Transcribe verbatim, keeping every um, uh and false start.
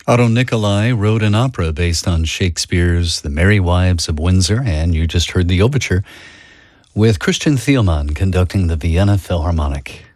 Otto Nicolai wrote an opera based on Shakespeare's The Merry Wives of Windsor, and you just heard the overture with Christian Thielmann conducting the Vienna Philharmonic.